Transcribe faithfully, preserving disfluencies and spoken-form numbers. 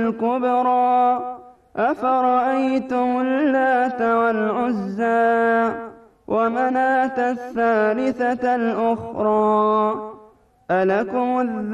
الكبرى أفرأيتم اللات والعزى ومناة الثالثة الأخرى ألكم